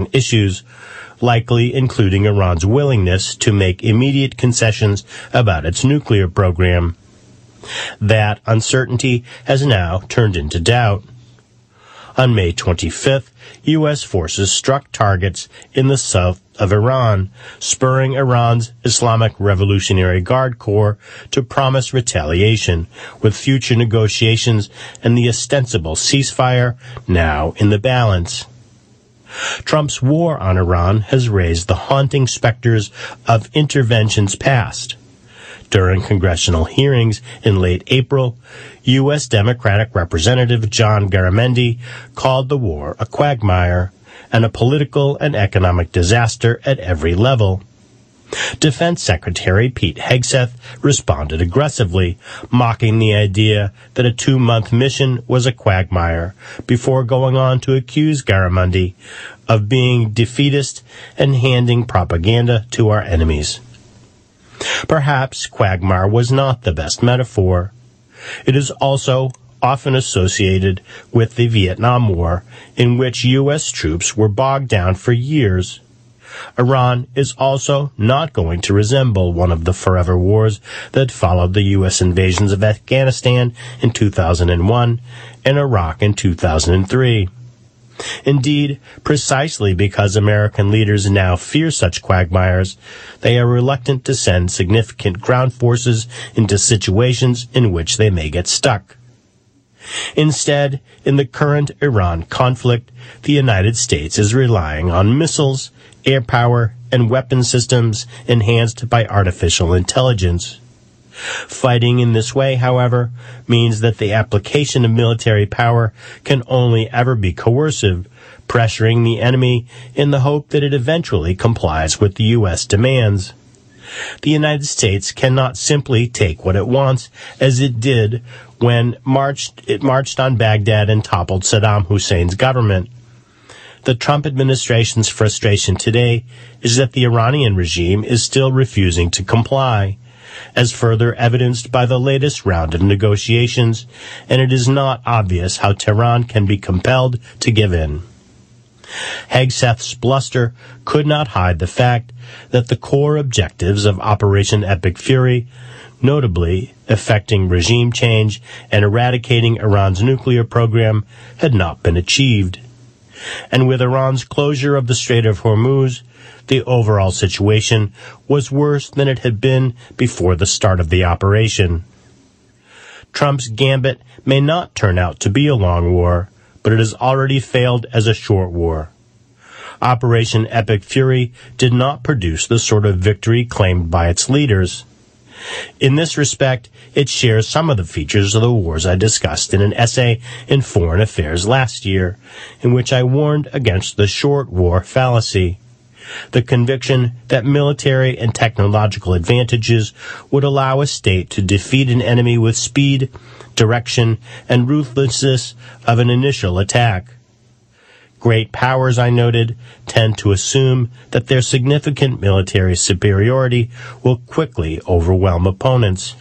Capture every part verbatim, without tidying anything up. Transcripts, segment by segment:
issues, likely including Iran's willingness to make immediate concessions about its nuclear program. That uncertainty has now turned into doubt. On May twenty-fifth, U S forces struck targets in the south of Iran, spurring Iran's Islamic Revolutionary Guard Corps to promise retaliation, with future negotiations and the ostensible ceasefire now in the balance. Trump's war on Iran has raised the haunting specters of interventions past. During congressional hearings in late April, U S Democratic Representative John Garamendi called the war a quagmire and a political and economic disaster at every level. Defense Secretary Pete Hegseth responded aggressively, mocking the idea that a two-month mission was a quagmire, before going on to accuse Garamendi of being defeatist and handing propaganda to our enemies. Perhaps quagmire was not the best metaphor. It is also often associated with the Vietnam War, in which U S troops were bogged down for years. Iran is also not going to resemble one of the forever wars that followed the U S invasions of Afghanistan in two thousand one and Iraq in two thousand three. Indeed, precisely because American leaders now fear such quagmires, they are reluctant to send significant ground forces into situations in which they may get stuck. Instead, in the current Iran conflict, the United States is relying on missiles, air power, and weapon systems enhanced by artificial intelligence. Fighting in this way, however, means that the application of military power can only ever be coercive, pressuring the enemy in the hope that it eventually complies with the U S demands. The United States cannot simply take what it wants, as it did when marched, it marched on Baghdad and toppled Saddam Hussein's government. The Trump administration's frustration today is that the Iranian regime is still refusing to comply, as further evidenced by the latest round of negotiations, and it is not obvious how Tehran can be compelled to give in. Hegseth's bluster could not hide the fact that the core objectives of Operation Epic Fury, notably effecting regime change and eradicating Iran's nuclear program, had not been achieved. And with Iran's closure of the Strait of Hormuz, the overall situation was worse than it had been before the start of the operation. Trump's gambit may not turn out to be a long war, but it has already failed as a short war. Operation Epic Fury did not produce the sort of victory claimed by its leaders. In this respect, it shares some of the features of the wars I discussed in an essay in Foreign Affairs last year, in which I warned against the short war fallacy. The conviction that military and technological advantages would allow a state to defeat an enemy with speed, direction, and ruthlessness of an initial attack. Great powers, I noted, tend to assume that their significant military superiority will quickly overwhelm opponents.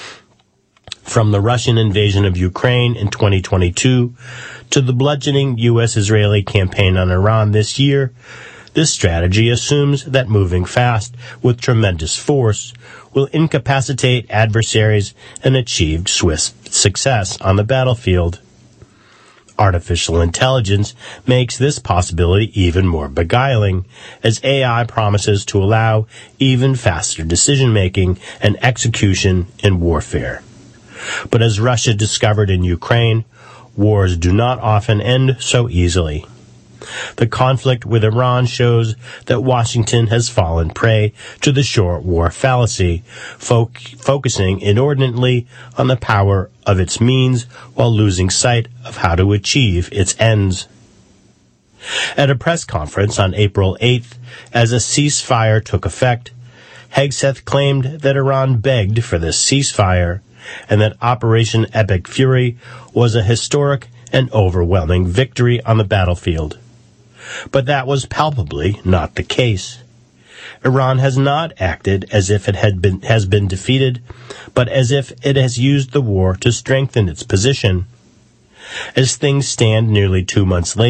From the Russian invasion of Ukraine in twenty twenty-two to the bludgeoning U S-Israeli campaign on Iran this year, this strategy assumes that moving fast with tremendous force will incapacitate adversaries and achieve swift success on the battlefield. Artificial intelligence makes this possibility even more beguiling, as A I promises to allow even faster decision-making and execution in warfare. But as Russia discovered in Ukraine, wars do not often end so easily. The conflict with Iran shows that Washington has fallen prey to the short war fallacy, fo- focusing inordinately on the power of its means while losing sight of how to achieve its ends. At a press conference on April eighth, as a ceasefire took effect, Hegseth claimed that Iran begged for this ceasefire, and that Operation Epic Fury was a historic and overwhelming victory on the battlefield. But that was palpably not the case. Iran has not acted as if it had been, has been defeated, but as if it has used the war to strengthen its position. As things stand nearly two months later,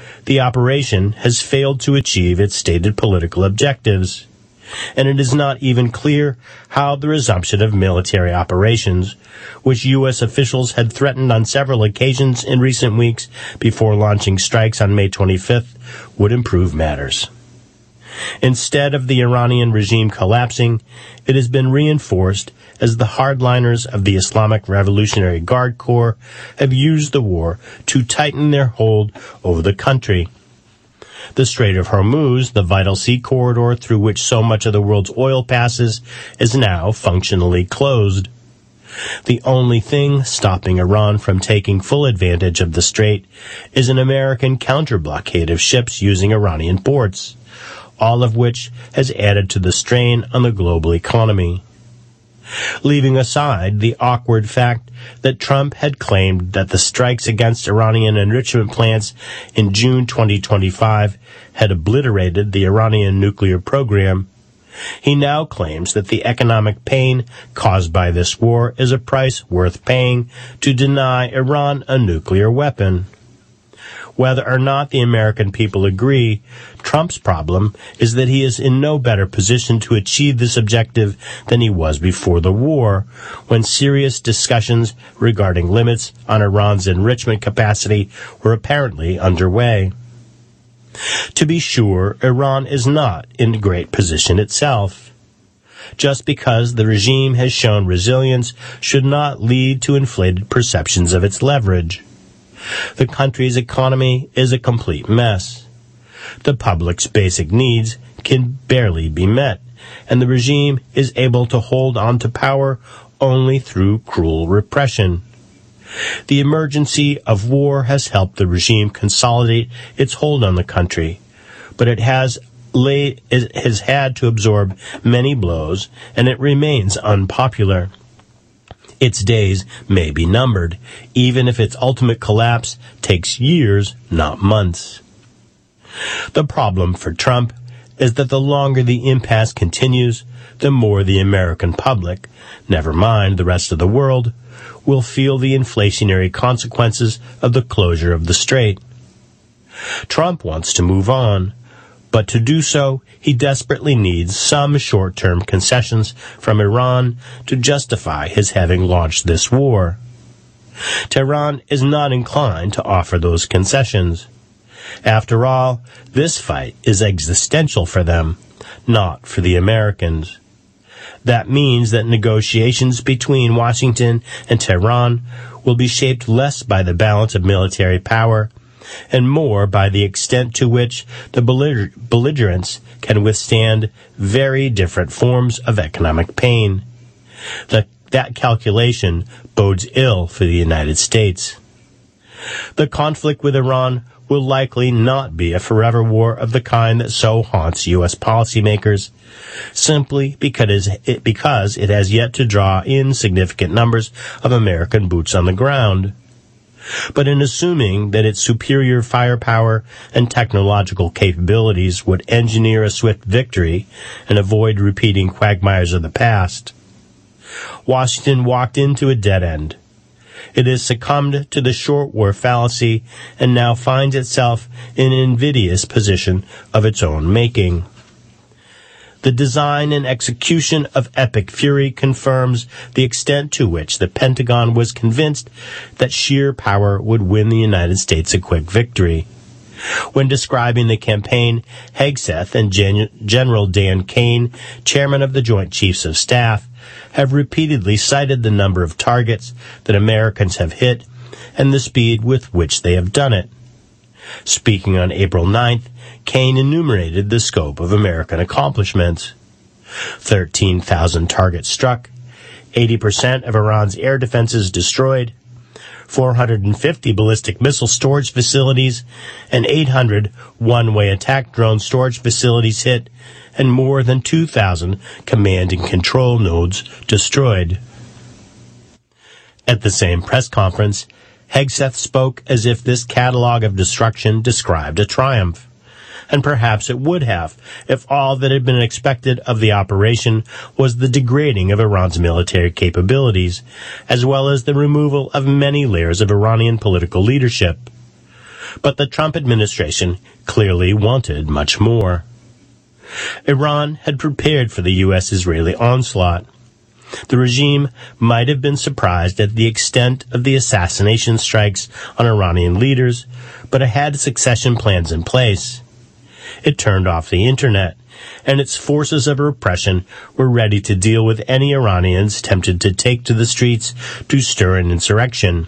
the operation has failed to achieve its stated political objectives, and it is not even clear how the resumption of military operations, which U S officials had threatened on several occasions in recent weeks before launching strikes on May twenty-fifth, would improve matters. Instead of the Iranian regime collapsing, it has been reinforced as the hardliners of the Islamic Revolutionary Guard Corps have used the war to tighten their hold over the country. The Strait of Hormuz, the vital sea corridor through which so much of the world's oil passes, is now functionally closed. The only thing stopping Iran from taking full advantage of the strait is an American counter-blockade of ships using Iranian ports, all of which has added to the strain on the global economy. Leaving aside the awkward fact that Trump had claimed that the strikes against Iranian enrichment plants in June twenty twenty-five had obliterated the Iranian nuclear program, he now claims that the economic pain caused by this war is a price worth paying to deny Iran a nuclear weapon. Whether or not the American people agree, Trump's problem is that he is in no better position to achieve this objective than he was before the war, when serious discussions regarding limits on Iran's enrichment capacity were apparently underway. To be sure, Iran is not in a great position itself. Just because the regime has shown resilience should not lead to inflated perceptions of its leverage. The country's economy is a complete mess. The public's basic needs can barely be met, and the regime is able to hold on to power only through cruel repression. The emergency of war has helped the regime consolidate its hold on the country, but it has laid, it has had to absorb many blows, and it remains unpopular. Its days may be numbered, even if its ultimate collapse takes years, not months. The problem for Trump is that the longer the impasse continues, the more the American public, never mind the rest of the world, will feel the inflationary consequences of the closure of the strait. Trump wants to move on, but to do so, he desperately needs some short-term concessions from Iran to justify his having launched this war. Tehran is not inclined to offer those concessions. After all, this fight is existential for them, not for the Americans. That means that negotiations between Washington and Tehran will be shaped less by the balance of military power and more by the extent to which the belliger- belligerents can withstand very different forms of economic pain. The, that calculation bodes ill for the United States. The conflict with Iran will likely not be a forever war of the kind that so haunts U S policymakers, simply because it, because it has yet to draw in significant numbers of American boots on the ground. But in assuming that its superior firepower and technological capabilities would engineer a swift victory and avoid repeating quagmires of the past, Washington walked into a dead end. It has succumbed to the short war fallacy and now finds itself in an invidious position of its own making. The design and execution of Epic Fury confirms the extent to which the Pentagon was convinced that sheer power would win the United States a quick victory. When describing the campaign, Hegseth and Gen- General Dan Kane, chairman of the Joint Chiefs of Staff, have repeatedly cited the number of targets that Americans have hit and the speed with which they have done it. Speaking on April ninth, Kane enumerated the scope of American accomplishments. thirteen thousand targets struck, eighty percent of Iran's air defenses destroyed, four hundred fifty ballistic missile storage facilities, and eight hundred one-way attack drone storage facilities hit, and more than two thousand command and control nodes destroyed. At the same press conference, Hegseth spoke as if this catalog of destruction described a triumph. And perhaps it would have, if all that had been expected of the operation was the degrading of Iran's military capabilities, as well as the removal of many layers of Iranian political leadership. But the Trump administration clearly wanted much more. Iran had prepared for the U S-Israeli onslaught. The regime might have been surprised at the extent of the assassination strikes on Iranian leaders, but it had succession plans in place. It turned off the internet, and its forces of repression were ready to deal with any Iranians tempted to take to the streets to stir an insurrection.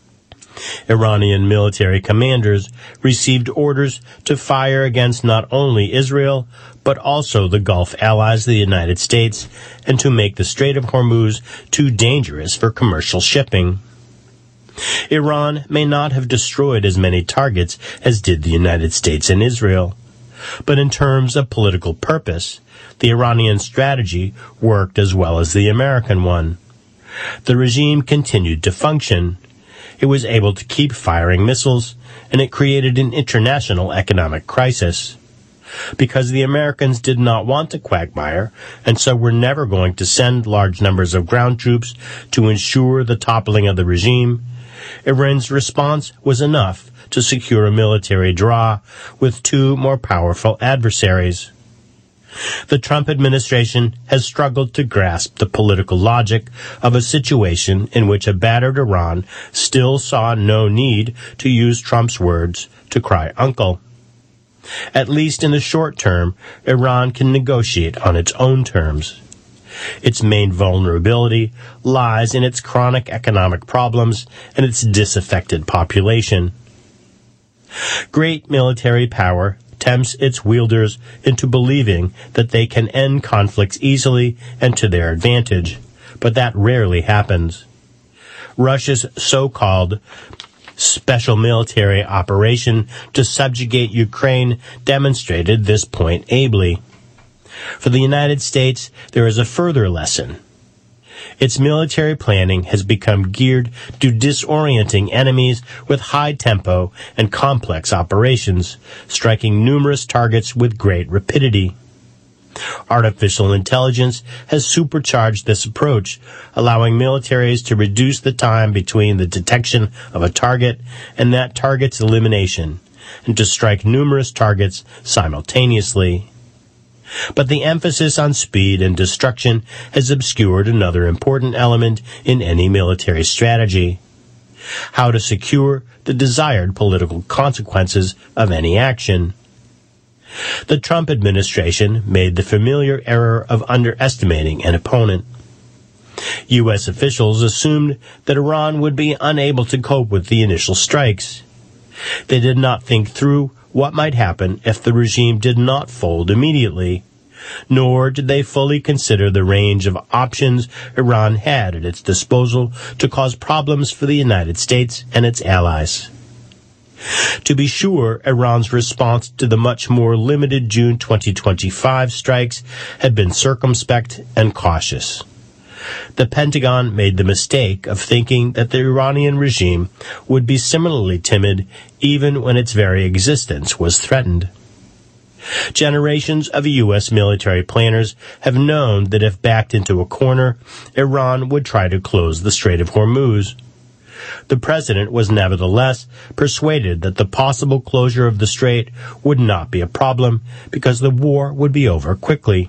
Iranian military commanders received orders to fire against not only Israel, but also the Gulf allies of the United States, and to make the Strait of Hormuz too dangerous for commercial shipping. Iran may not have destroyed as many targets as did the United States and Israel, but in terms of political purpose, the Iranian strategy worked as well as the American one. The regime continued to function. It was able to keep firing missiles, and it created an international economic crisis. Because the Americans did not want a quagmire, and so were never going to send large numbers of ground troops to ensure the toppling of the regime, Iran's response was enough to secure a military draw with two more powerful adversaries. The Trump administration has struggled to grasp the political logic of a situation in which a battered Iran still saw no need to use Trump's words to cry uncle. At least in the short term, Iran can negotiate on its own terms. Its main vulnerability lies in its chronic economic problems and its disaffected population. Great military power tempts its wielders into believing that they can end conflicts easily and to their advantage, but that rarely happens. Russia's so-called special military operation to subjugate Ukraine demonstrated this point ably. For the United States, there is a further lesson. Its military planning has become geared to disorienting enemies with high tempo and complex operations, striking numerous targets with great rapidity. Artificial intelligence has supercharged this approach, allowing militaries to reduce the time between the detection of a target and that target's elimination, and to strike numerous targets simultaneously. But the emphasis on speed and destruction has obscured another important element in any military strategy: how to secure the desired political consequences of any action. The Trump administration made the familiar error of underestimating an opponent. U S officials assumed that Iran would be unable to cope with the initial strikes. They did not think through what might happen if the regime did not fold immediately, nor did they fully consider the range of options Iran had at its disposal to cause problems for the United States and its allies. To be sure, Iran's response to the much more limited June twenty twenty-five strikes had been circumspect and cautious. The Pentagon made the mistake of thinking that the Iranian regime would be similarly timid even when its very existence was threatened. Generations of U S military planners have known that if backed into a corner, Iran would try to close the Strait of Hormuz. The president was nevertheless persuaded that the possible closure of the strait would not be a problem because the war would be over quickly.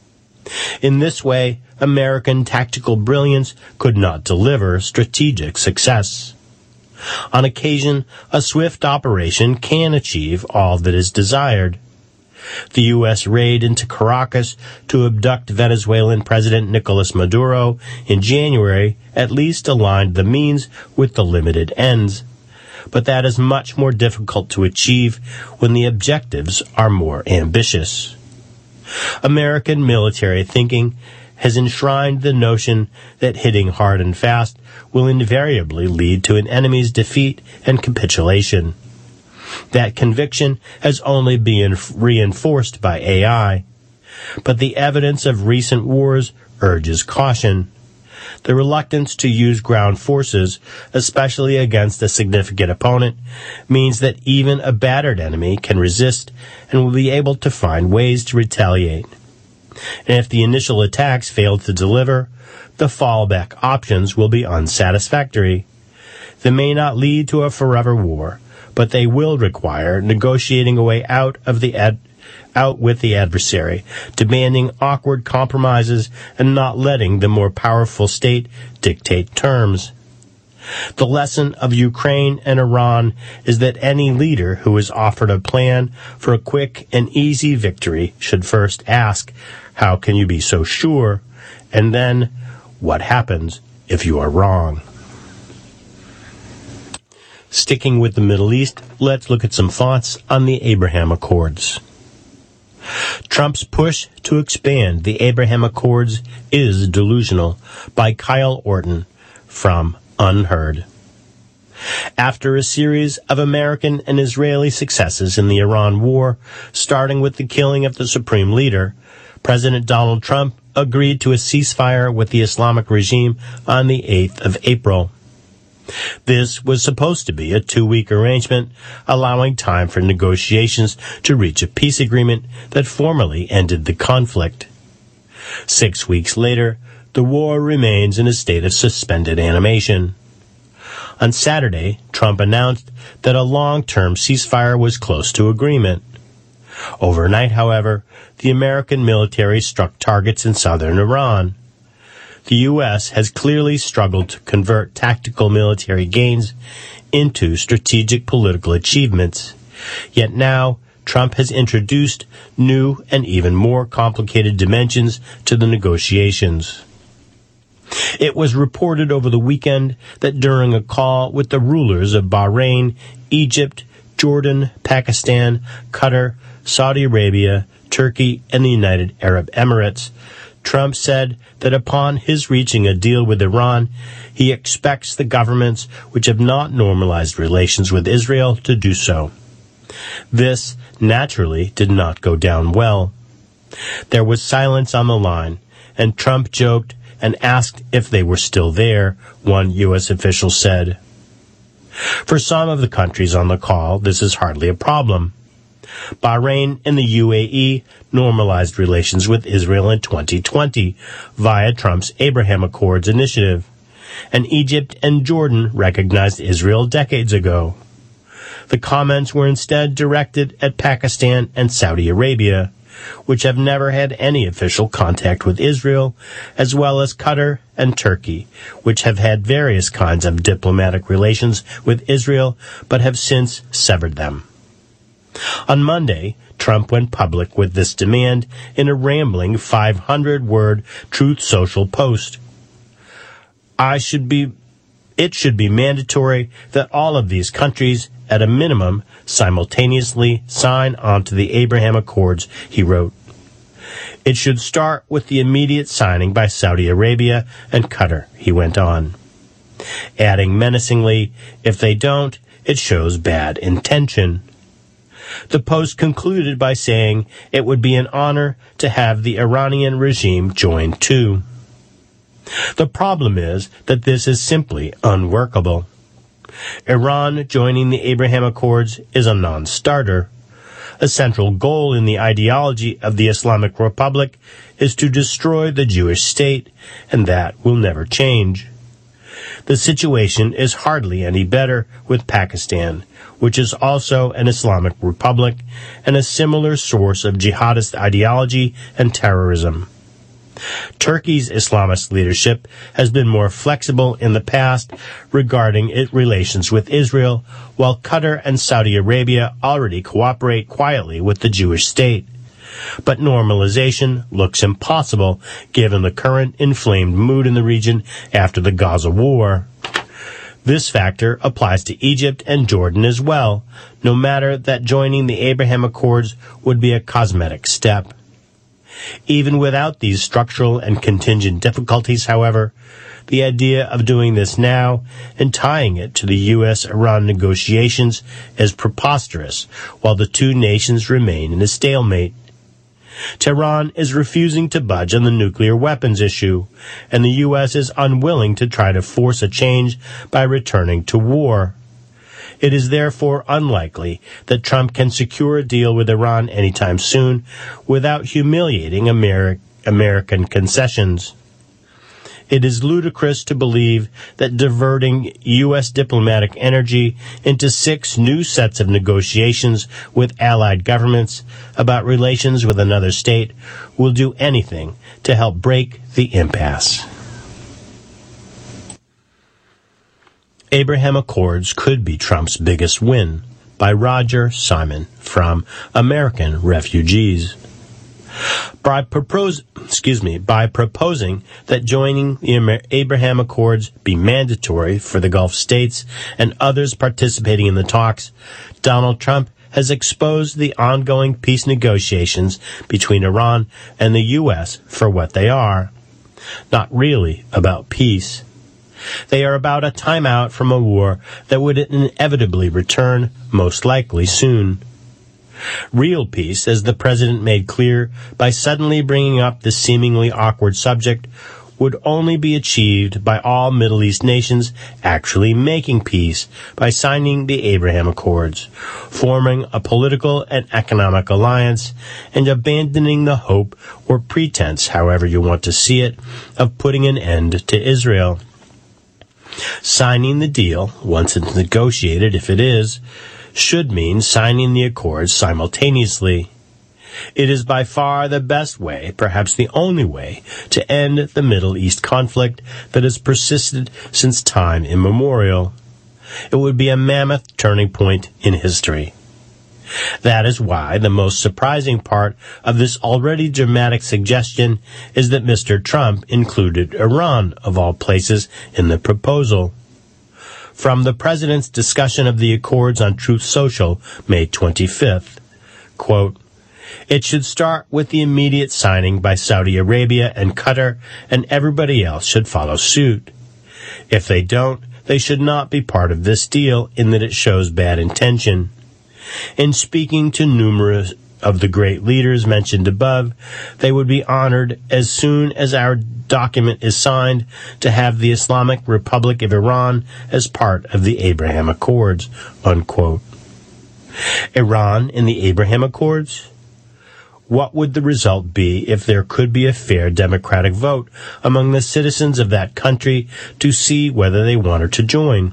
In this way, American tactical brilliance could not deliver strategic success. On occasion, a swift operation can achieve all that is desired. The U S raid into Caracas to abduct Venezuelan President Nicolas Maduro in January at least aligned the means with the limited ends. But that is much more difficult to achieve when the objectives are more ambitious. American military thinking has enshrined the notion that hitting hard and fast will invariably lead to an enemy's defeat and capitulation. That conviction has only been reinforced by A I, but the evidence of recent wars urges caution. The reluctance to use ground forces, especially against a significant opponent, means that even a battered enemy can resist and will be able to find ways to retaliate. And if the initial attacks fail to deliver, the fallback options will be unsatisfactory. They may not lead to a forever war, but they will require negotiating a way out of the ad- out with the adversary, demanding awkward compromises and not letting the more powerful state dictate terms. The lesson of Ukraine and Iran is that any leader who is offered a plan for a quick and easy victory should first ask, how can you be so sure? And then, what happens if you are wrong? Sticking with the Middle East, let's look at some thoughts on the Abraham Accords. Trump's push to expand the Abraham Accords is delusional, by Kyle Orton, from Unheard. After a series of American and Israeli successes in the Iran war, starting with the killing of the supreme leader, President Donald Trump agreed to a ceasefire with the Islamic regime on the eighth of April. This was supposed to be a two-week arrangement, allowing time for negotiations to reach a peace agreement that formally ended the conflict. Six weeks later, the war remains in a state of suspended animation. On Saturday, Trump announced that a long-term ceasefire was close to agreement. Overnight, however, the American military struck targets in southern Iran. The U S has clearly struggled to convert tactical military gains into strategic political achievements. Yet now, Trump has introduced new and even more complicated dimensions to the negotiations. It was reported over the weekend that during a call with the rulers of Bahrain, Egypt, Jordan, Pakistan, Qatar, Saudi Arabia, Turkey, and the United Arab Emirates, Trump said that upon his reaching a deal with Iran, he expects the governments which have not normalized relations with Israel to do so. This, naturally, did not go down well. There was silence on the line, and Trump joked and asked if they were still there, one U S official said. For some of the countries on the call, this is hardly a problem. Bahrain and the U A E normalized relations with Israel in twenty twenty via Trump's Abraham Accords initiative, and Egypt and Jordan recognized Israel decades ago. The comments were instead directed at Pakistan and Saudi Arabia, which have never had any official contact with Israel, as well as Qatar and Turkey, which have had various kinds of diplomatic relations with Israel, but have since severed them. On Monday, Trump went public with this demand in a rambling five hundred word Truth Social post. I should be, it should be mandatory that all of these countries, at a minimum, simultaneously sign on to the Abraham Accords, he wrote. It should start with the immediate signing by Saudi Arabia and Qatar, he went on. Adding menacingly, if they don't, it shows bad intention. The post concluded by saying it would be an honor to have the Iranian regime join too. The problem is that this is simply unworkable. Iran joining the Abraham Accords is a non-starter. A central goal in the ideology of the Islamic Republic is to destroy the Jewish state, and that will never change. The situation is hardly any better with Pakistan, which is also an Islamic republic and a similar source of jihadist ideology and terrorism. Turkey's Islamist leadership has been more flexible in the past regarding its relations with Israel, while Qatar and Saudi Arabia already cooperate quietly with the Jewish state. But normalization looks impossible given the current inflamed mood in the region after the Gaza war. This factor applies to Egypt and Jordan as well, no matter that joining the Abraham Accords would be a cosmetic step. Even without these structural and contingent difficulties, however, the idea of doing this now and tying it to the U S Iran negotiations is preposterous, while the two nations remain in a stalemate. Tehran is refusing to budge on the nuclear weapons issue, and the U S is unwilling to try to force a change by returning to war. It is therefore unlikely that Trump can secure a deal with Iran anytime soon without humiliating Ameri- American concessions. It is ludicrous to believe that diverting U S diplomatic energy into six new sets of negotiations with allied governments about relations with another state will do anything to help break the impasse. Abraham Accords could be Trump's biggest win, by Roger Simon from American Refugees. By propose, excuse me, by proposing that joining the Abraham Accords be mandatory for the Gulf states and others participating in the talks, Donald Trump has exposed the ongoing peace negotiations between Iran and the U S for what they are. Not really about peace. They are about a timeout from a war that would inevitably return, most likely soon. Real peace, as the president made clear by suddenly bringing up the seemingly awkward subject, would only be achieved by all Middle East nations actually making peace by signing the Abraham Accords, forming a political and economic alliance, and abandoning the hope or pretense, however you want to see it, of putting an end to Israel. Signing the deal, once it's negotiated, if it is, should mean signing the accords simultaneously. It is by far the best way, perhaps the only way, to end the Middle East conflict that has persisted since time immemorial. It would be a mammoth turning point in history. That is why the most surprising part of this already dramatic suggestion is that Mister Trump included Iran, of all places, in the proposal. From the president's discussion of the accords on Truth Social, May twenty-fifth, quote, "It should start with the immediate signing by Saudi Arabia and Qatar, and everybody else should follow suit. If they don't, they should not be part of this deal in that it shows bad intention. In speaking to numerous of the great leaders mentioned above, they would be honored as soon as our document is signed to have the Islamic Republic of Iran as part of the Abraham Accords," unquote. Iran in the Abraham Accords? What would the result be if there could be a fair democratic vote among the citizens of that country to see whether they wanted to join?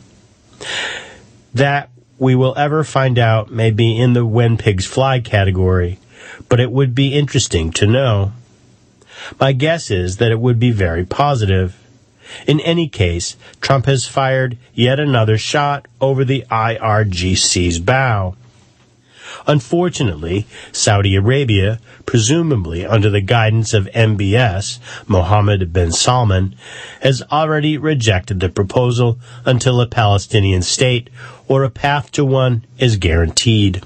That we will ever find out may be in the when pigs fly category, but it would be interesting to know. My guess is that it would be very positive. In any case, Trump has fired yet another shot over the I R G C's bow. Unfortunately, Saudi Arabia, presumably under the guidance of M B S, Mohammed bin Salman, has already rejected the proposal until a Palestinian state or a path to one is guaranteed.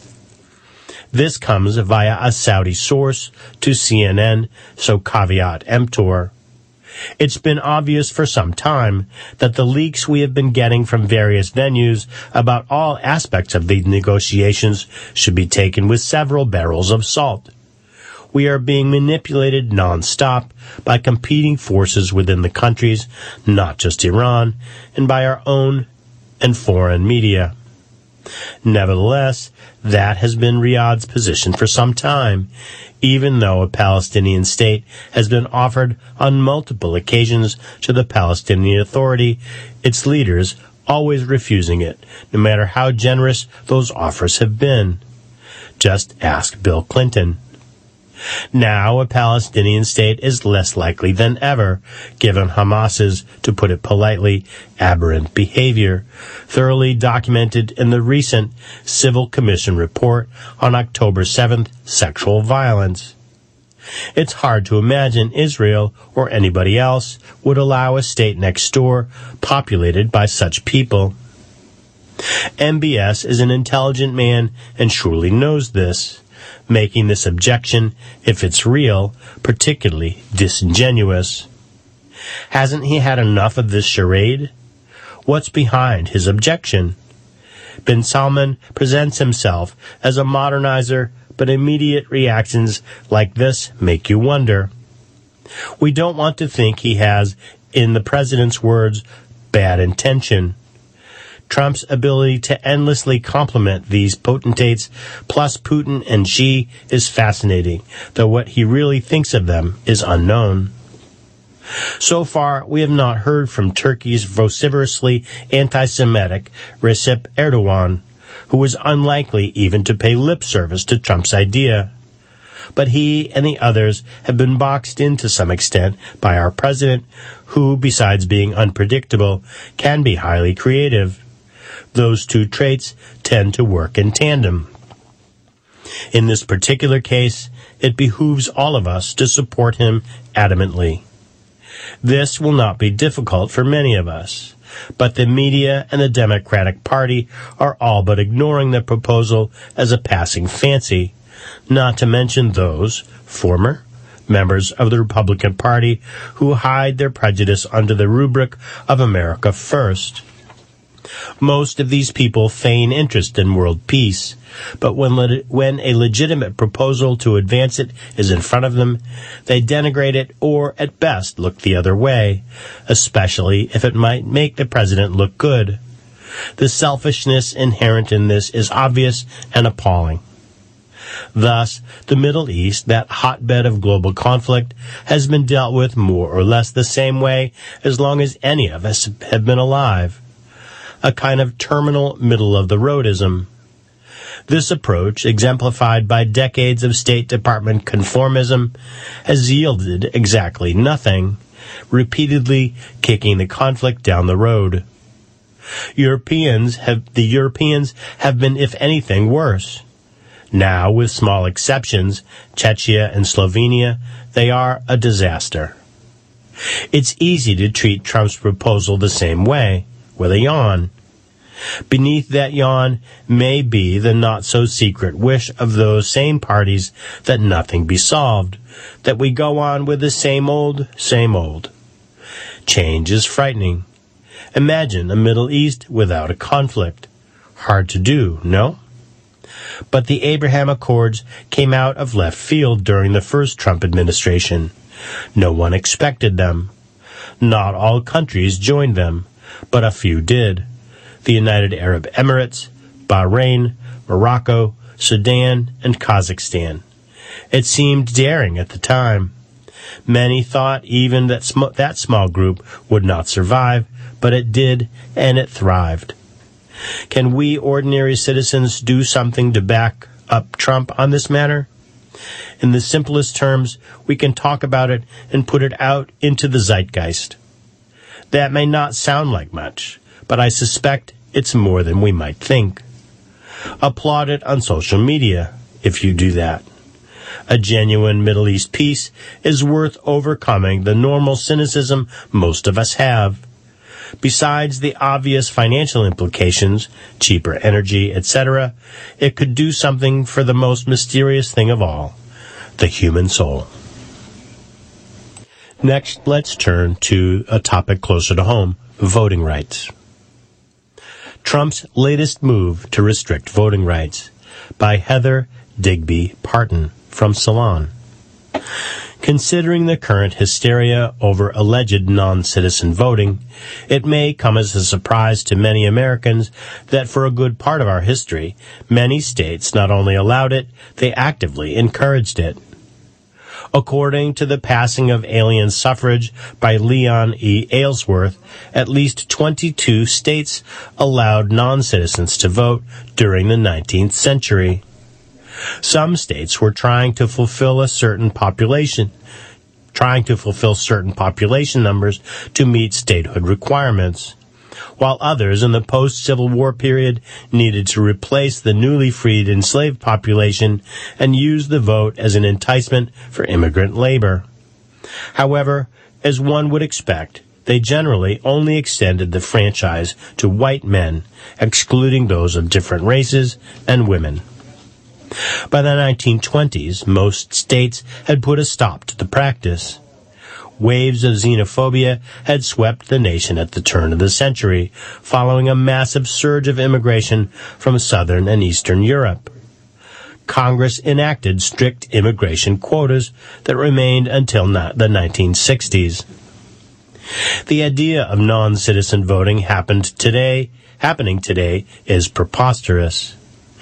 This comes via a Saudi source to C N N, so caveat emptor. It's been obvious for some time that the leaks we have been getting from various venues about all aspects of the negotiations should be taken with several barrels of salt. We are being manipulated non-stop by competing forces within the countries, not just Iran, and by our own and foreign media. Nevertheless, that has been Riyadh's position for some time, even though a Palestinian state has been offered on multiple occasions to the Palestinian Authority, its leaders always refusing it, no matter how generous those offers have been. Just ask Bill Clinton. Now a Palestinian state is less likely than ever, given Hamas's, to put it politely, aberrant behavior, thoroughly documented in the recent Civil Commission report on October seventh, sexual violence. It's hard to imagine Israel, or anybody else, would allow a state next door populated by such people. M B S is an intelligent man and surely knows this, making this objection, if it's real, particularly disingenuous. Hasn't he had enough of this charade? What's behind his objection? Bin Salman presents himself as a modernizer, but immediate reactions like this make you wonder. We don't want to think he has, in the president's words, bad intention. Trump's ability to endlessly compliment these potentates, plus Putin and Xi, is fascinating, though what he really thinks of them is unknown. So far, we have not heard from Turkey's vociferously anti-Semitic Recep Erdogan, who is unlikely even to pay lip service to Trump's idea. But he and the others have been boxed in to some extent by our president, who, besides being unpredictable, can be highly creative. Those two traits tend to work in tandem. In this particular case, it behooves all of us to support him adamantly. This will not be difficult for many of us, but the media and the Democratic Party are all but ignoring the proposal as a passing fancy, not to mention those, former members of the Republican Party, who hide their prejudice under the rubric of America First. Most of these people feign interest in world peace, but when le- when a legitimate proposal to advance it is in front of them, they denigrate it or, at best, look the other way, especially if it might make the president look good. The selfishness inherent in this is obvious and appalling. Thus, the Middle East, that hotbed of global conflict, has been dealt with more or less the same way as long as any of us have been alive. A kind of terminal middle-of-the-roadism. This approach, exemplified by decades of State Department conformism, has yielded exactly nothing, repeatedly kicking the conflict down the road. Europeans have, the Europeans have been, if anything, worse. Now, with small exceptions, Czechia and Slovenia, they are a disaster. It's easy to treat Trump's proposal the same way, with a yawn. Beneath that yawn may be the not-so-secret wish of those same parties that nothing be solved, that we go on with the same old, same old. Change is frightening. Imagine a Middle East without a conflict. Hard to do, no? But the Abraham Accords came out of left field during the first Trump administration. No one expected them. Not all countries joined them, but a few did. The United Arab Emirates, Bahrain, Morocco, Sudan, and Kazakhstan. It seemed daring at the time. Many thought even that sm- that small group would not survive, but it did, and it thrived. Can we ordinary citizens do something to back up Trump on this matter? In the simplest terms, we can talk about it and put it out into the zeitgeist. That may not sound like much, but I suspect it's more than we might think. Applaud it on social media, if you do that. A genuine Middle East peace is worth overcoming the normal cynicism most of us have. Besides the obvious financial implications, cheaper energy, et cetera, it could do something for the most mysterious thing of all, the human soul. Next, let's turn to a topic closer to home, voting rights. Trump's latest move to restrict voting rights, by Heather Digby Parton from Salon. Considering the current hysteria over alleged non-citizen voting, it may come as a surprise to many Americans that for a good part of our history, many states not only allowed it, they actively encouraged it. According to the passing of alien suffrage by Leon E. Aylesworth, at least twenty-two states allowed non-citizens to vote during the nineteenth century. Some states were trying to fulfill a certain population, trying to fulfill certain population numbers to meet statehood requirements, while others in the post-Civil War period needed to replace the newly freed enslaved population and use the vote as an enticement for immigrant labor. However, as one would expect, they generally only extended the franchise to white men, excluding those of different races and women. By the nineteen twenties, most states had put a stop to the practice. Waves of xenophobia had swept the nation at the turn of the century, following a massive surge of immigration from Southern and Eastern Europe. Congress enacted strict immigration quotas that remained until the nineteen sixties. The idea of non-citizen voting happened today, happening today is preposterous.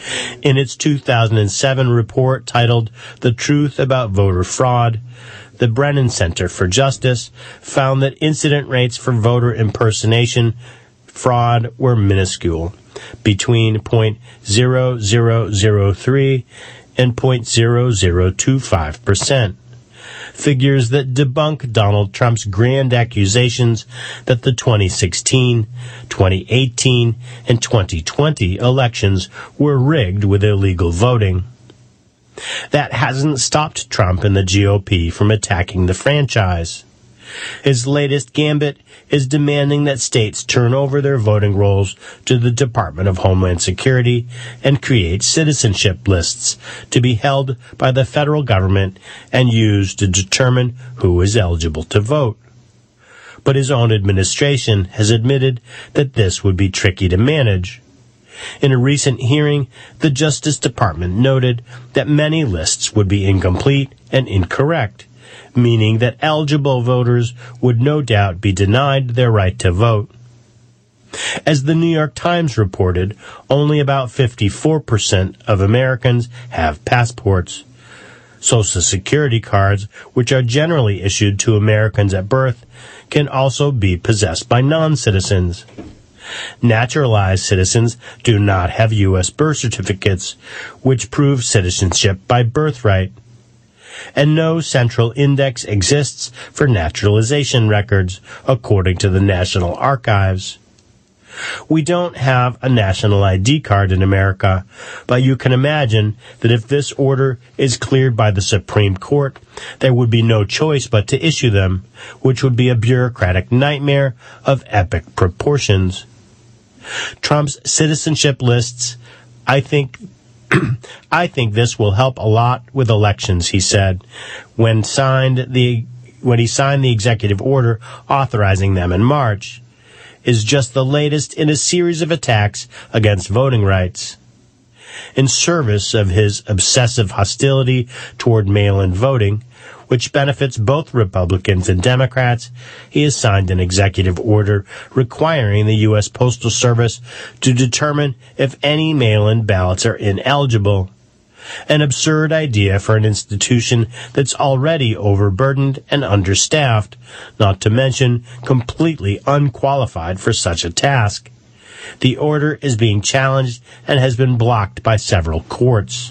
In its two thousand seven report titled The Truth About Voter Fraud, the Brennan Center for Justice found that incident rates for voter impersonation fraud were minuscule, between zero point zero zero zero three and zero point zero zero two five percent. Figures that debunk Donald Trump's grand accusations that the twenty sixteen, twenty eighteen, and twenty twenty elections were rigged with illegal voting. That hasn't stopped Trump and the G O P from attacking the franchise. His latest gambit is demanding that states turn over their voting rolls to the Department of Homeland Security and create citizenship lists to be held by the federal government and used to determine who is eligible to vote. But his own administration has admitted that this would be tricky to manage. In a recent hearing, the Justice Department noted that many lists would be incomplete and incorrect, meaning that eligible voters would no doubt be denied their right to vote. As the New York Times reported, only about fifty-four percent of Americans have passports. Social Security cards, which are generally issued to Americans at birth, can also be possessed by non-citizens. Naturalized citizens do not have U S birth certificates, which prove citizenship by birthright. And no central index exists for naturalization records, according to the National Archives. We don't have a national I D card in America, but you can imagine that if this order is cleared by the Supreme Court, there would be no choice but to issue them, which would be a bureaucratic nightmare of epic proportions. Trump's citizenship lists, I think, I think this will help a lot with elections, he said, when signed the when he signed the executive order authorizing them in March, is just the latest in a series of attacks against voting rights. In service of his obsessive hostility toward mail-in voting, which benefits both Republicans and Democrats, he has signed an executive order requiring the U S Postal Service to determine if any mail-in ballots are ineligible. An absurd idea for an institution that's already overburdened and understaffed, not to mention completely unqualified for such a task. The order is being challenged and has been blocked by several courts.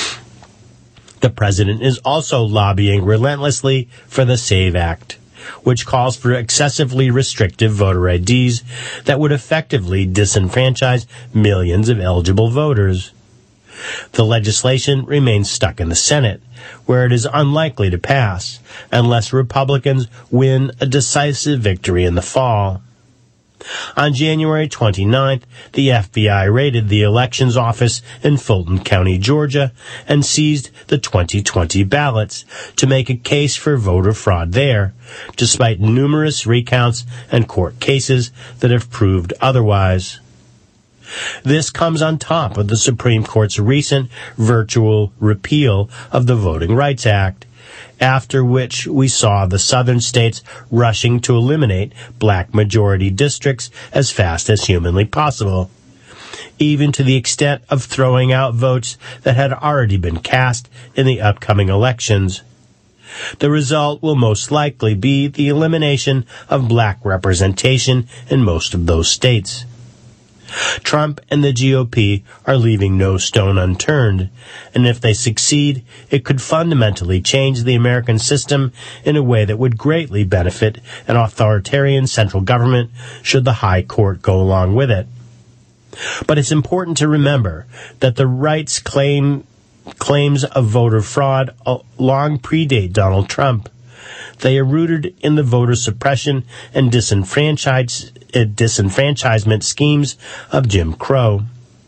The president is also lobbying relentlessly for the SAVE Act, which calls for excessively restrictive voter I Ds that would effectively disenfranchise millions of eligible voters. The legislation remains stuck in the Senate, where it is unlikely to pass unless Republicans win a decisive victory in the fall. On January twenty-ninth, the F B I raided the elections office in Fulton County, Georgia, and seized the twenty twenty ballots to make a case for voter fraud there, despite numerous recounts and court cases that have proved otherwise. This comes on top of the Supreme Court's recent virtual repeal of the Voting Rights Act, after which we saw the southern states rushing to eliminate black majority districts as fast as humanly possible, even to the extent of throwing out votes that had already been cast in the upcoming elections. The result will most likely be the elimination of black representation in most of those states. Trump and the G O P are leaving no stone unturned, and if they succeed, it could fundamentally change the American system in a way that would greatly benefit an authoritarian central government should the High Court go along with it. But it's important to remember that the rights claim, claims of voter fraud long predate Donald Trump. They are rooted in the voter suppression and disenfranchise, uh, disenfranchisement schemes of Jim Crow.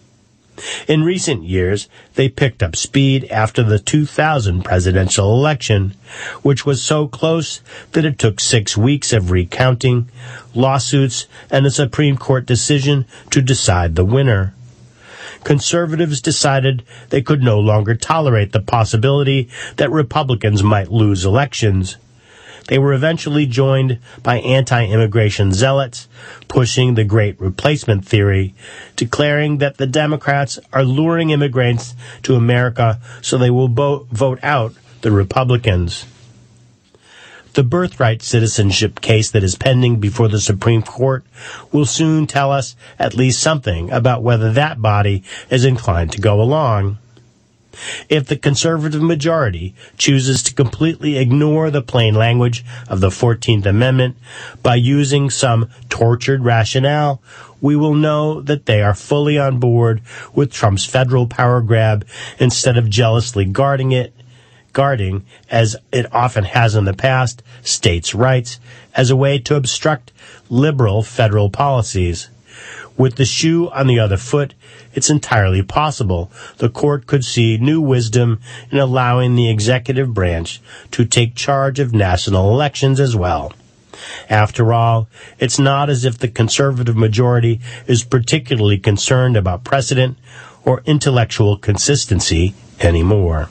In recent years, they picked up speed after the two thousand presidential election, which was so close that it took six weeks of recounting, lawsuits, and a Supreme Court decision to decide the winner. Conservatives decided they could no longer tolerate the possibility that Republicans might lose elections. They were eventually joined by anti-immigration zealots pushing the Great Replacement theory, declaring that the Democrats are luring immigrants to America so they will bo- vote out the Republicans. The birthright citizenship case that is pending before the Supreme Court will soon tell us at least something about whether that body is inclined to go along. If the conservative majority chooses to completely ignore the plain language of the fourteenth Amendment by using some tortured rationale, we will know that they are fully on board with Trump's federal power grab instead of jealously guarding it, guarding, as it often has in the past, states' rights as a way to obstruct liberal federal policies. With the shoe on the other foot, it's entirely possible the court could see new wisdom in allowing the executive branch to take charge of national elections as well. After all, it's not as if the conservative majority is particularly concerned about precedent or intellectual consistency anymore.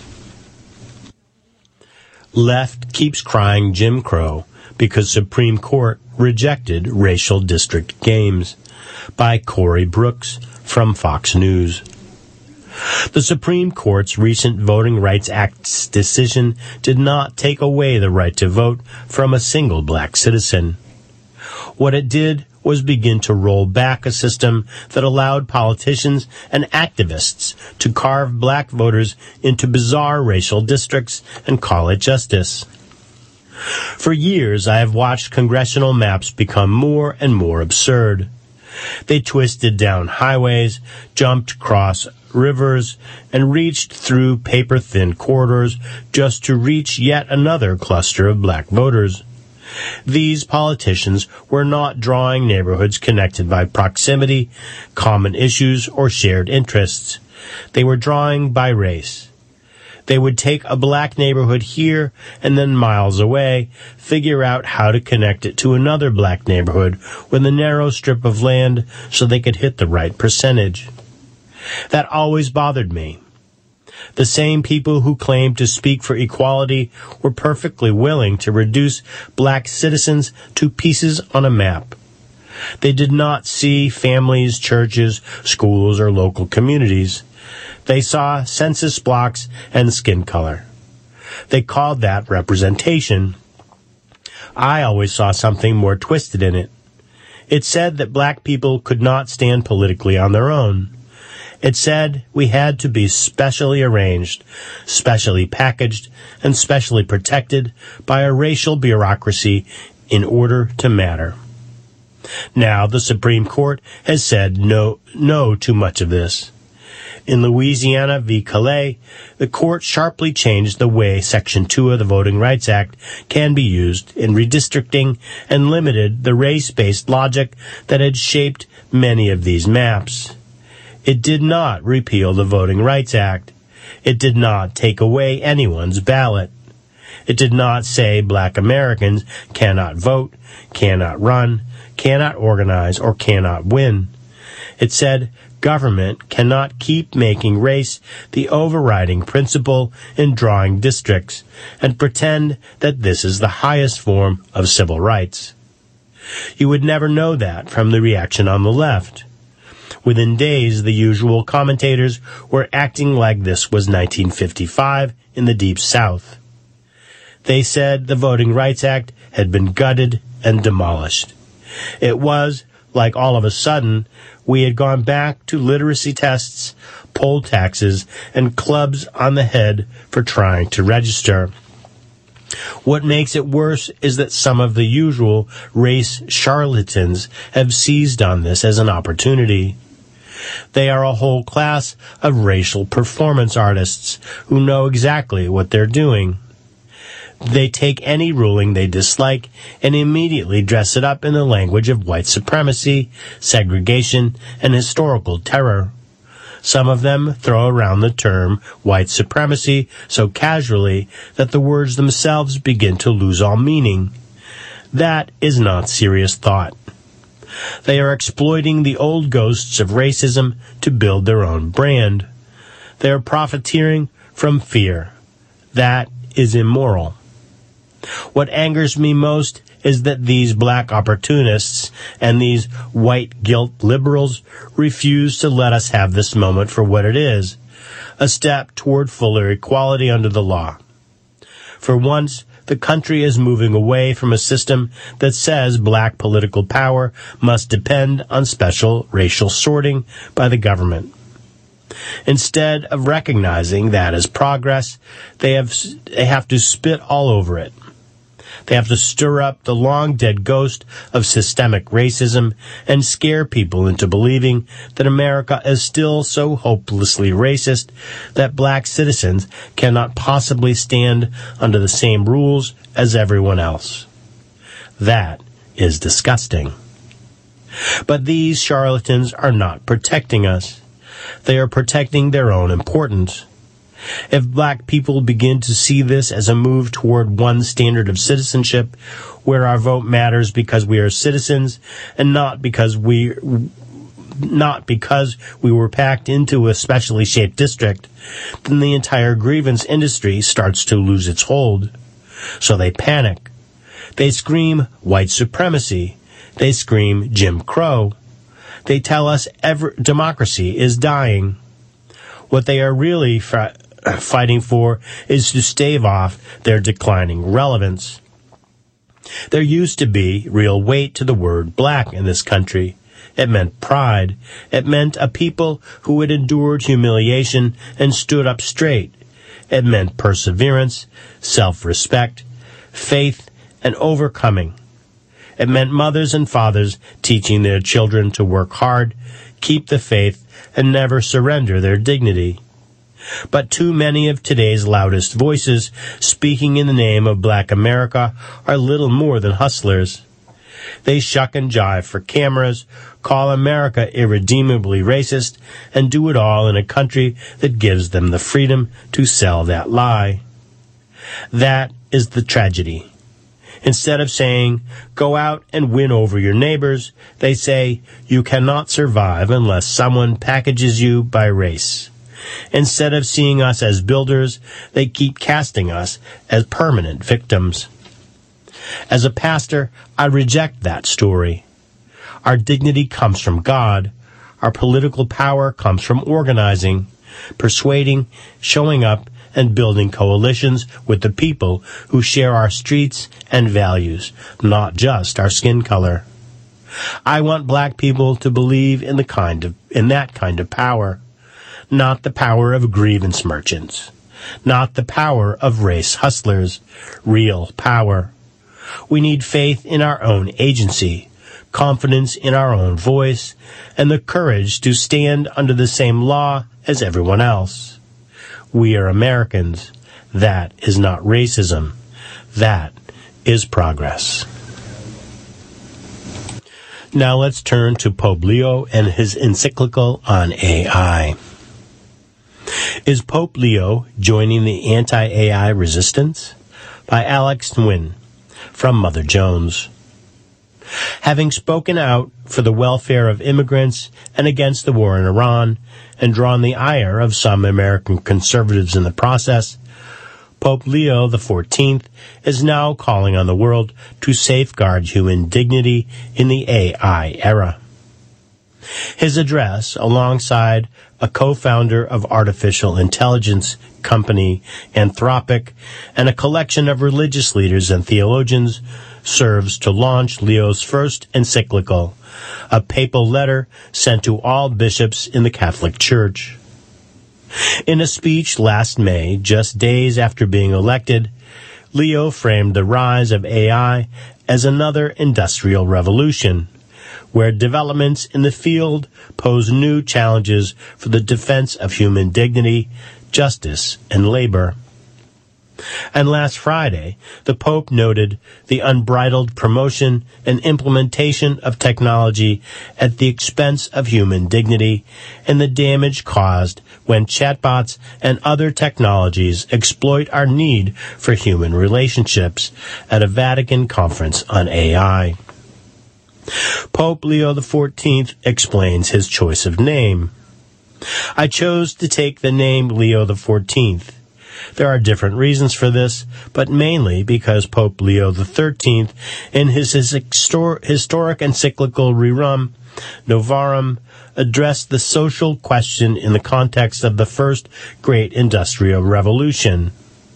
Left keeps crying Jim Crow because Supreme Court rejected racial district games. By Corey Brooks from Fox News. The Supreme Court's recent Voting Rights Act's decision did not take away the right to vote from a single black citizen. What it did was begin to roll back a system that allowed politicians and activists to carve black voters into bizarre racial districts and call it justice. For years, I have watched congressional maps become more and more absurd. They twisted down highways, jumped across rivers, and reached through paper-thin corridors just to reach yet another cluster of black voters. These politicians were not drawing neighborhoods connected by proximity, common issues, or shared interests. They were drawing by race. They would take a black neighborhood here and then miles away, figure out how to connect it to another black neighborhood with a narrow strip of land so they could hit the right percentage. That always bothered me. The same people who claimed to speak for equality were perfectly willing to reduce black citizens to pieces on a map. They did not see families, churches, schools, or local communities. They saw census blocks and skin color. They called that representation. I always saw something more twisted in it. It said that black people could not stand politically on their own. It said we had to be specially arranged, specially packaged, and specially protected by a racial bureaucracy in order to matter. Now the Supreme Court has said no, no to much of this. In Louisiana v. Calais, the court sharply changed the way Section two of the Voting Rights Act can be used in redistricting and limited the race-based logic that had shaped many of these maps. It did not repeal the Voting Rights Act. It did not take away anyone's ballot. It did not say black Americans cannot vote, cannot run, cannot organize, or cannot win. It said government cannot keep making race the overriding principle in drawing districts and pretend that this is the highest form of civil rights. You would never know that from the reaction on the left. Within days, the usual commentators were acting like this was nineteen fifty-five in the Deep South. They said the Voting Rights Act had been gutted and demolished. It was, like all of a sudden, we had gone back to literacy tests, poll taxes, and clubs on the head for trying to register. What makes it worse is that some of the usual race charlatans have seized on this as an opportunity. They are a whole class of racial performance artists who know exactly what they're doing. They take any ruling they dislike and immediately dress it up in the language of white supremacy, segregation, and historical terror. Some of them throw around the term white supremacy so casually that the words themselves begin to lose all meaning. That is not serious thought. They are exploiting the old ghosts of racism to build their own brand. They are profiteering from fear. That is immoral. What angers me most is that these black opportunists and these white guilt liberals refuse to let us have this moment for what it is, a step toward fuller equality under the law. For once, the country is moving away from a system that says black political power must depend on special racial sorting by the government. Instead of recognizing that as progress, they have, they have to spit all over it. They have to stir up the long-dead ghost of systemic racism and scare people into believing that America is still so hopelessly racist that black citizens cannot possibly stand under the same rules as everyone else. That is disgusting. But these charlatans are not protecting us. They are protecting their own importance. If black people begin to see this as a move toward one standard of citizenship, where our vote matters because we are citizens and not because we not because we were packed into a specially shaped district, then the entire grievance industry starts to lose its hold. So they panic. They scream white supremacy. They scream Jim Crow. They tell us every, democracy is dying. What they are really fra- fighting for is to stave off their declining relevance. There used to be real weight to the word black in this country. It meant pride. It meant a people who had endured humiliation and stood up straight. It meant perseverance, self-respect, faith, and overcoming. It meant mothers and fathers teaching their children to work hard, keep the faith, and never surrender their dignity. But too many of today's loudest voices speaking in the name of black America are little more than hustlers. They shuck and jive for cameras, call America irredeemably racist, and do it all in a country that gives them the freedom to sell that lie. That is the tragedy. Instead of saying, go out and win over your neighbors, they say, you cannot survive unless someone packages you by race. Instead of seeing us as builders, they keep casting us as permanent victims. As a pastor, I reject that story. Our dignity comes from God. Our political power comes from organizing, persuading, showing up, and building coalitions with the people who share our streets and values, not just our skin color. I want black people to believe in the kind of in that kind of power, not the power of grievance merchants, not the power of race hustlers, real power. We need faith in our own agency, confidence in our own voice, and the courage to stand under the same law as everyone else. We are Americans. That is not racism. That is progress. Now let's turn to Pope Leo and his encyclical on A I. Is Pope Leo joining the anti-A I resistance? By Alex Nguyen from Mother Jones. Having spoken out for the welfare of immigrants and against the war in Iran, and drawn the ire of some American conservatives in the process, Pope Leo the fourteenth is now calling on the world to safeguard human dignity in the A I era. His address, alongside a co-founder of artificial intelligence company Anthropic and a collection of religious leaders and theologians, serves to launch Leo's first encyclical, a papal letter sent to all bishops in the Catholic Church. In a speech last May, just days after being elected, Leo framed the rise of A I as another industrial revolution, where developments in the field pose new challenges for the defense of human dignity, justice, and labor. And last Friday, the Pope noted the unbridled promotion and implementation of technology at the expense of human dignity and the damage caused when chatbots and other technologies exploit our need for human relationships at a Vatican conference on A I. Pope Leo the fourteenth explains his choice of name. I chose to take the name Leo the fourteenth There are different reasons for this, but mainly because Pope Leo the thirteenth, in his, his histor- historic encyclical Rerum Novarum, addressed the social question in the context of the first great industrial revolution.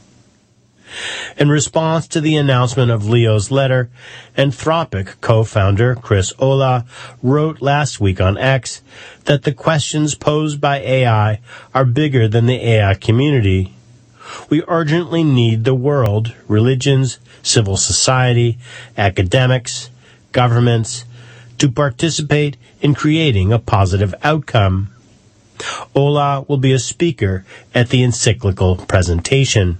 In response to the announcement of Leo's letter, Anthropic co-founder Chris Olah wrote last week on X that the questions posed by A I are bigger than the A I community. We urgently need the world, religions, civil society, academics, governments, to participate in creating a positive outcome. Olah will be a speaker at the encyclical presentation.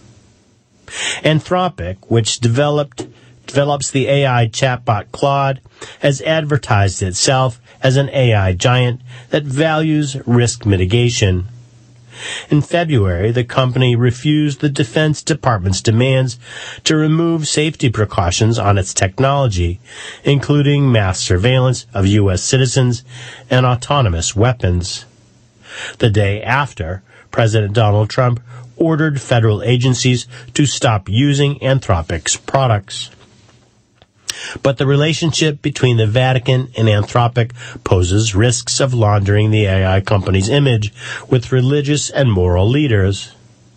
Anthropic, which developed develops the A I chatbot Claude, has advertised itself as an A I giant that values risk mitigation. In February, the company refused the Defense Department's demands to remove safety precautions on its technology, including mass surveillance of U S citizens and autonomous weapons. The day after, President Donald Trump ordered federal agencies to stop using Anthropic's products. But the relationship between the Vatican and Anthropic poses risks of laundering the A I company's image with religious and moral leaders.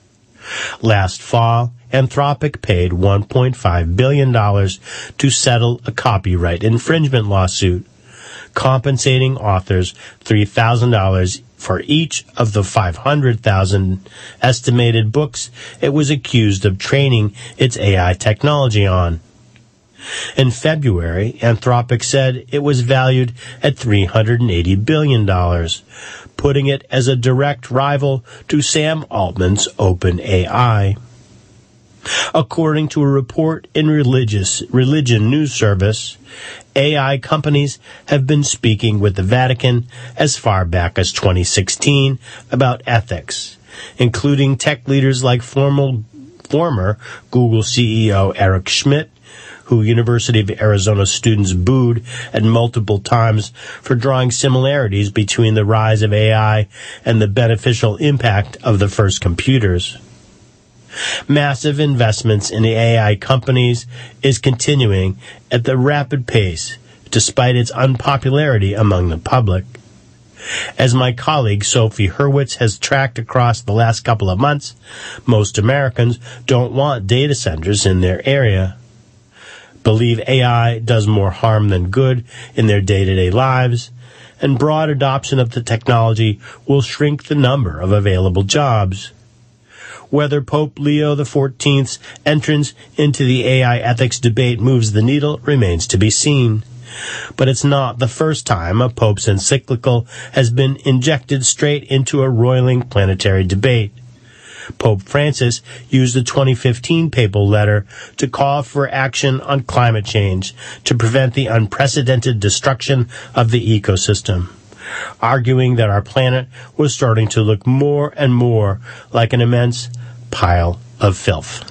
Last fall, Anthropic paid one point five billion dollars to settle a copyright infringement lawsuit, compensating authors three thousand dollars for each of the five hundred thousand estimated books it was accused of training its A I technology on. In February, Anthropic said it was valued at three hundred eighty billion dollars, putting it as a direct rival to Sam Altman's OpenAI. According to a report in Religious Religion News Service, A I companies have been speaking with the Vatican as far back as twenty sixteen about ethics, including tech leaders like formal, former Google C E O Eric Schmidt, who University of Arizona students booed at multiple times for drawing similarities between the rise of A I and the beneficial impact of the first computers. Massive investments in the A I companies is continuing at the rapid pace, despite its unpopularity among the public. As my colleague Sophie Hurwitz has tracked across the last couple of months, most Americans don't want data centers in their area, believe A I does more harm than good in their day-to-day lives, and broad adoption of the technology will shrink the number of available jobs. Whether Pope Leo the fourteenth's entrance into the A I ethics debate moves the needle remains to be seen. But it's not the first time a Pope's encyclical has been injected straight into a roiling planetary debate. Pope Francis used the twenty fifteen papal letter to call for action on climate change to prevent the unprecedented destruction of the ecosystem, arguing that our planet was starting to look more and more like an immense pile of filth.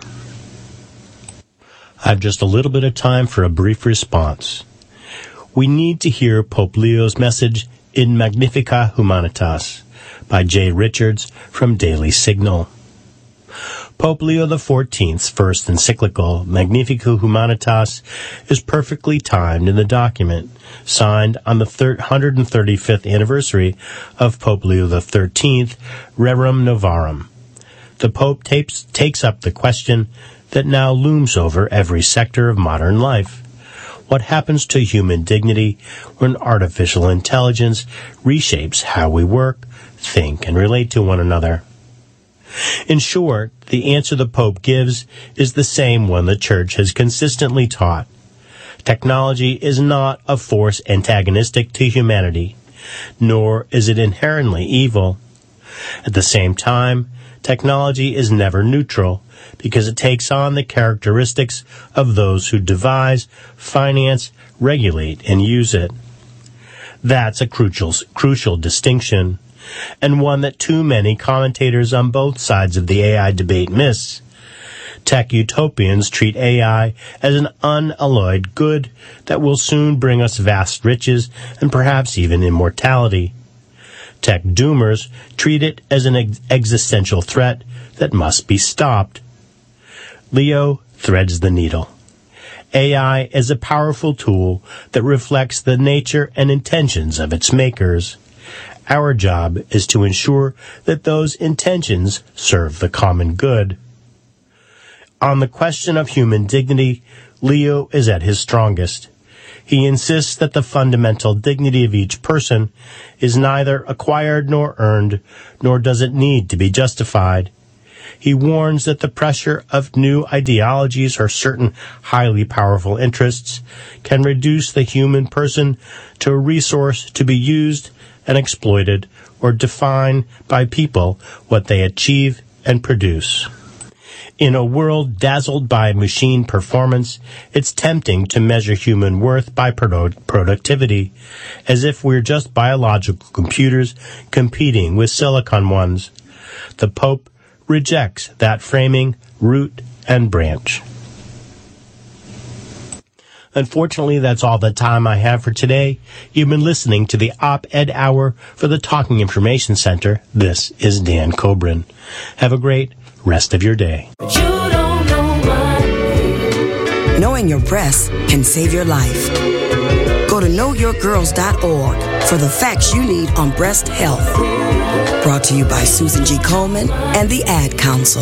I've just a little bit of time for a brief response. We need to hear Pope Leo's message in Magnificat Humanitas by Jay Richards from Daily Signal. Pope Leo the fourteenth's first encyclical, Magnificat Humanitas, is perfectly timed in the document, signed on the one hundred thirty-fifth anniversary of Pope Leo the thirteenth, Rerum Novarum. The Pope tapes, takes up the question that now looms over every sector of modern life. What happens to human dignity when artificial intelligence reshapes how we work, think, and relate to one another? In short, the answer the Pope gives is the same one the Church has consistently taught. Technology is not a force antagonistic to humanity, nor is it inherently evil. At the same time, technology is never neutral, because it takes on the characteristics of those who devise, finance, regulate, and use it. That's a crucial, crucial distinction, and one that too many commentators on both sides of the A I debate miss. Tech utopians treat A I as an unalloyed good that will soon bring us vast riches and perhaps even immortality. Tech doomers treat it as an ex- existential threat that must be stopped. Leo threads the needle. A I is a powerful tool that reflects the nature and intentions of its makers. Our job is to ensure that those intentions serve the common good. On the question of human dignity, Leo is at his strongest. He insists that the fundamental dignity of each person is neither acquired nor earned, nor does it need to be justified. He warns that the pressure of new ideologies or certain highly powerful interests can reduce the human person to a resource to be used and exploited or define by people what they achieve and produce. In a world dazzled by machine performance, it's tempting to measure human worth by produ- productivity, as if we're just biological computers competing with silicon ones. The Pope rejects that framing, root and branch. Unfortunately, that's all the time I have for today. You've been listening to the Op-Ed Hour for the Talking Information Center. This is Dan Cobran. Have a great rest of your day. You don't know my... Knowing your breasts can save your life. Go to know your girls dot org for the facts you need on breast health. Brought to you by Susan G. Coleman and the Ad Council.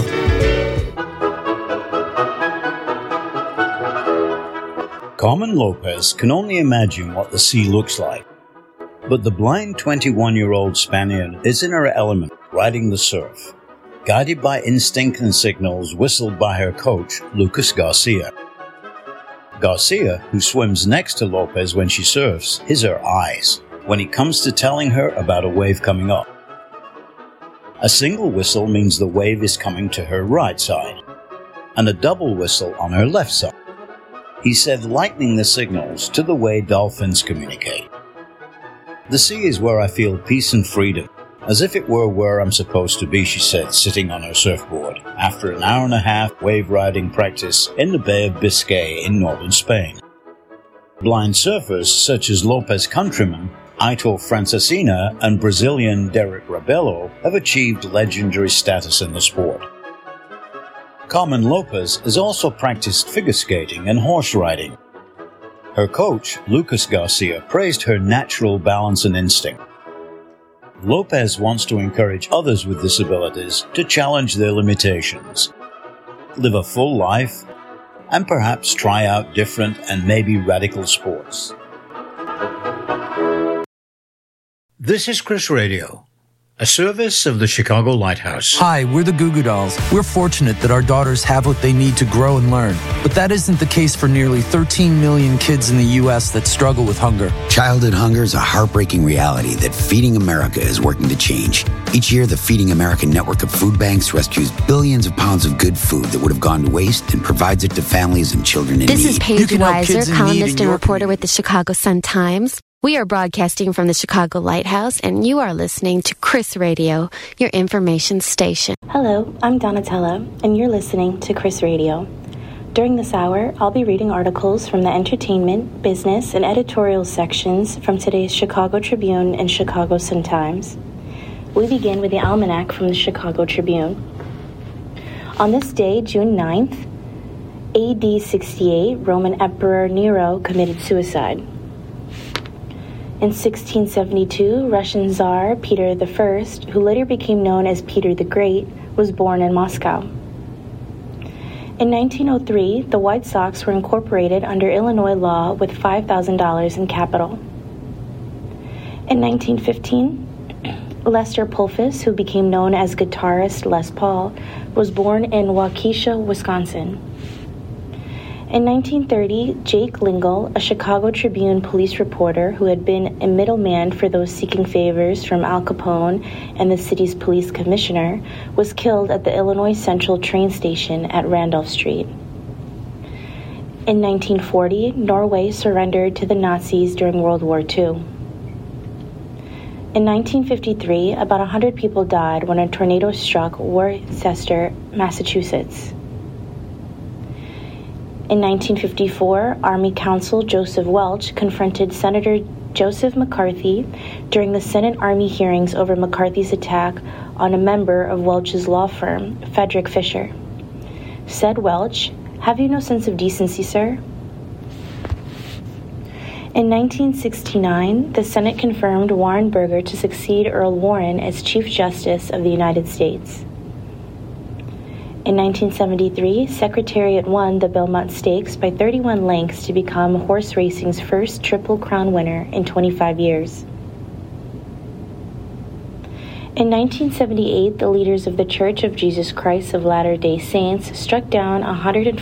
Carmen Lopez can only imagine what the sea looks like. But the blind twenty-one-year-old Spaniard is in her element, riding the surf, guided by instinct and signals whistled by her coach, Lucas Garcia. Garcia, who swims next to Lopez when she surfs, is her eyes when it comes to telling her about a wave coming up. A single whistle means the wave is coming to her right side, and a double whistle on her left side. He said, lightening the signals to the way dolphins communicate. The sea is where I feel peace and freedom, as if it were where I'm supposed to be, she said, sitting on her surfboard, after an hour and a half wave riding practice in the Bay of Biscay in northern Spain. Blind surfers, such as Lopez countrymen Aitor Francesina and Brazilian Derek Rabelo, have achieved legendary status in the sport. Carmen Lopez has also practiced figure skating and horse riding. Her coach, Lucas Garcia, praised her natural balance and instinct. Lopez wants to encourage others with disabilities to challenge their limitations, live a full life, and perhaps try out different and maybe radical sports. This is Chris Radio, a service of the Chicago Lighthouse. Hi, we're the Goo Goo Dolls. We're fortunate that our daughters have what they need to grow and learn. But that isn't the case for nearly thirteen million kids in the U S that struggle with hunger. Childhood hunger is a heartbreaking reality that Feeding America is working to change. Each year, the Feeding America network of food banks rescues billions of pounds of good food that would have gone to waste and provides it to families and children in this need. This is Paige Weiser, columnist and reporter with the Chicago Sun-Times. We are broadcasting from the Chicago Lighthouse, and you are listening to Chris Radio, your information station. Hello, I'm Donatella, and you're listening to Chris Radio. During this hour, I'll be reading articles from the entertainment, business, and editorial sections from today's Chicago Tribune and Chicago Sun-Times. We begin with the almanac from the Chicago Tribune. On this day, June ninth, A D sixty-eight, Roman Emperor Nero committed suicide. In sixteen seventy-two, Russian Tsar Peter the First, who later became known as Peter the Great, was born in Moscow. In nineteen oh three, the White Sox were incorporated under Illinois law with five thousand dollars in capital. In nineteen fifteen, Lester Pulfus, who became known as guitarist Les Paul, was born in Waukesha, Wisconsin. In nineteen thirty, Jake Lingle, a Chicago Tribune police reporter who had been a middleman for those seeking favors from Al Capone and the city's police commissioner, was killed at the Illinois Central train station at Randolph Street. In nineteen forty, Norway surrendered to the Nazis during World War Two. In nineteen fifty-three, about one hundred people died when a tornado struck Worcester, Massachusetts. In nineteen fifty-four, Army Counsel Joseph Welch confronted Senator Joseph McCarthy during the Senate Army hearings over McCarthy's attack on a member of Welch's law firm, Frederick Fisher. Said Welch, "Have you no sense of decency, sir?" In nineteen sixty-nine, the Senate confirmed Warren Burger to succeed Earl Warren as Chief Justice of the United States. In nineteen seventy-three, Secretariat won the Belmont Stakes by thirty-one lengths to become horse racing's first Triple Crown winner in twenty-five years. In nineteen seventy-eight, the leaders of the Church of Jesus Christ of Latter-day Saints struck down one hundred